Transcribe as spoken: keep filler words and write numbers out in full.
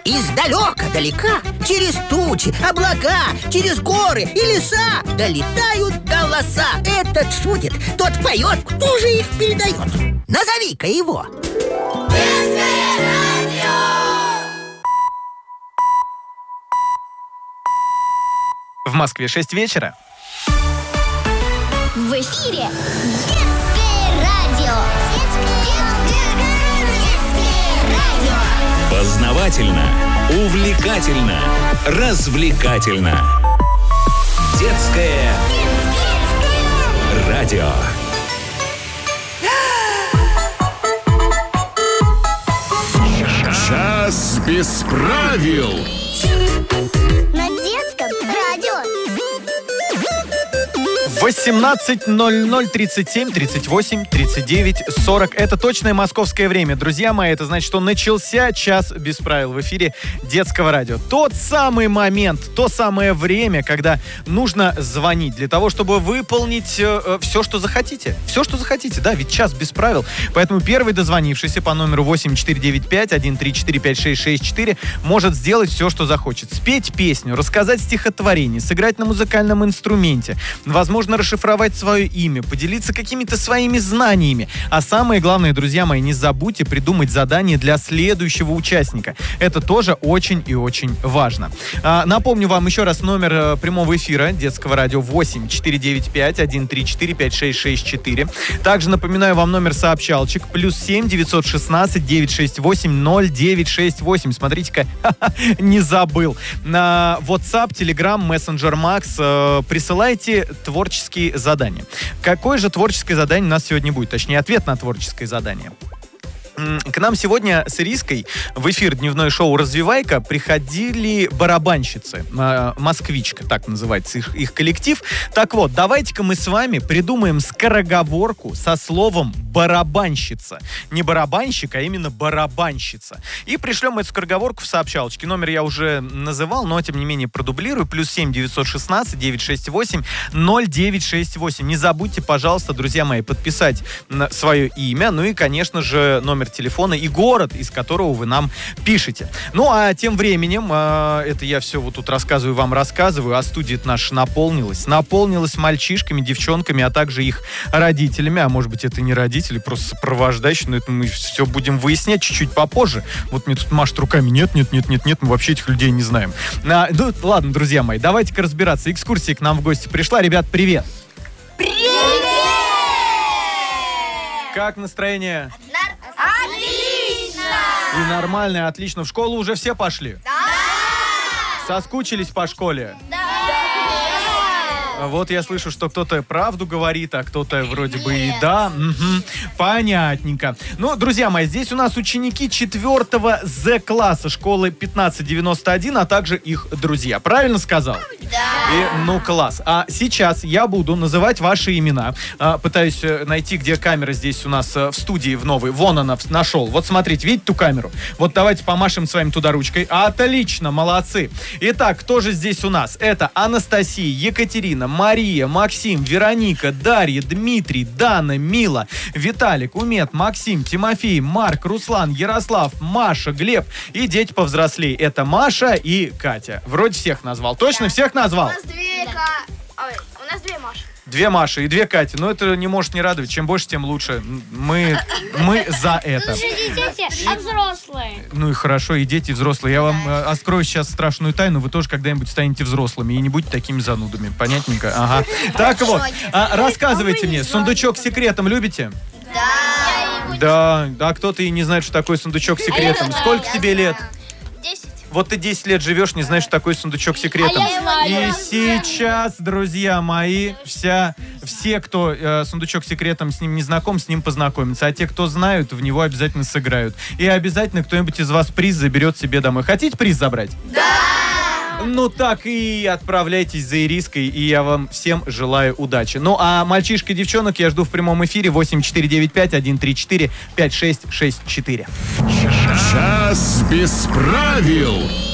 Издалека-далека, через тучи, облака, через горы и леса долетают голоса. Этот шутит, тот поет, кто же их передает? Назови-ка его. Детское радио. В Москве шесть вечера. В эфире Детское радио. Детское радио. Познавательно, увлекательно, развлекательно. Детское радио. Час без правил. На детском радио. восемнадцать ноль ноль, тридцать семь, тридцать восемь, тридцать девять, сорок. Это точное московское время. Друзья мои, это значит, что начался час без правил в эфире Детского радио. Тот самый момент, то самое время, когда нужно звонить для того, чтобы выполнить э, все, что захотите. Все, что захотите, да, ведь час без правил. Поэтому первый дозвонившийся по номеру восемь четыре девять пять один три четыре пять шесть шесть четыре может сделать все, что захочет. Спеть песню, рассказать стихотворение, сыграть на музыкальном инструменте, возможно, расшифровать свое имя, поделиться какими-то своими знаниями. А самое главное, друзья мои, не забудьте придумать задание для следующего участника. Это тоже очень и очень важно. А, напомню вам еще раз номер э, прямого эфира Детского радио восемь четыре девять пять один три четыре пять шесть шесть четыре. Также напоминаю вам номер сообщалочек плюс семь девятьсот шестнадцать девятьсот шестьдесят восемь ноль девять шесть восемь. Смотрите-ка, не забыл. На WhatsApp, Telegram, Messenger Max э, присылайте творческие задания. Какое же творческое задание у нас сегодня будет? Точнее, ответ на творческое задание. К нам сегодня с Ириской в эфир дневное шоу «Развивайка» приходили барабанщицы. «Москвичка», так называется их, их коллектив. Так вот, давайте-ка мы с вами придумаем скороговорку со словом «барабанщица». Не барабанщик, а именно барабанщица. И пришлем эту скороговорку в сообщалочке. Номер я уже называл, но тем не менее продублирую. Плюс семь девятьсот шестнадцать девятьсот шестьдесят восемь ноль девять шесть восемь. Не забудьте, пожалуйста, друзья мои, подписать свое имя. Ну и, конечно же, номер телефона и город, из которого вы нам пишете. Ну, а тем временем, э, это я все вот тут рассказываю вам, рассказываю, а студия наша наполнилась. Наполнилась мальчишками, девчонками, а также их родителями. А может быть, это не родители, просто сопровождающие, но это мы все будем выяснять чуть-чуть попозже. Вот мне тут машут руками. Нет, нет, нет, нет, нет, мы вообще этих людей не знаем. А, ну, ладно, друзья мои, давайте-ка разбираться. Экскурсия к нам в гости пришла. Ребят, привет! Привет! Как настроение? Отлично! И нормально, отлично. В школу уже все пошли? Да! Соскучились по школе? Да! Вот я слышу, что кто-то правду говорит, а кто-то вроде бы и да. Угу. Понятненько. Ну, друзья мои, здесь у нас ученики четвертого З-класса школы пятнадцать девяносто один, а также их друзья. Правильно сказал? Да. И, ну, класс. А сейчас я буду называть ваши имена. А, пытаюсь найти, где камера здесь у нас в студии в новой. Вон она, нашел. Вот смотрите, видите ту камеру? Вот давайте помашем с вами туда ручкой. Отлично, молодцы. Итак, кто же здесь у нас? Это Анастасия, Екатерина, Мария, Максим, Вероника, Дарья, Дмитрий, Дана, Мила, Виталик, Умет, Максим, Тимофей, Марк, Руслан, Ярослав, Маша, Глеб и дети повзрослее. Это Маша и Катя. Вроде всех назвал. Точно всех назвал? У нас две Ка... Ой, у нас две Маши. Две Маши и две Кати. Но это не может не радовать. Чем больше, тем лучше. Мы, мы за это. Тут же не дети, а взрослые. Ну и хорошо, и дети, и взрослые. Я вам э, открою сейчас страшную тайну. Вы тоже когда-нибудь станете взрослыми и не будете такими занудами. Понятненько? Ага. Так вот, а, рассказывайте мне, сундучок с секретом любите? Да! Да. А кто-то и не знает, что такое сундучок с секретом. Сколько тебе лет? Десять. Вот ты десять лет живешь, не знаешь, что такое сундучок с секретом. А я знаю. И сейчас, друзья мои, вся, все, кто э, сундучок с секретом с ним не знаком, с ним познакомятся. А те, кто знают, в него обязательно сыграют. И обязательно кто-нибудь из вас приз заберет себе домой. Хотите приз забрать? Да! Ну так и отправляйтесь за Ириской, и я вам всем желаю удачи. Ну а мальчишка и девчонок я жду в прямом эфире восемь четыре девять пять один три четыре пять шесть шесть четыре. Час без правил.